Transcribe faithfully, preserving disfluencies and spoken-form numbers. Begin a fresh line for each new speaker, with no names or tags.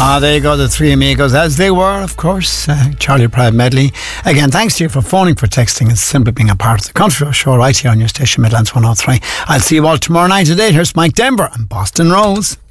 Ah, there you go, the three amigos, as they were, of course. Uh, Charlie Pride medley. Again, thanks to you for phoning, for texting, and simply being a part of the Country Road Show right here on your station, Midlands one oh three. I'll see you all tomorrow night at eight. Here's Mike Denver and Boston Rose.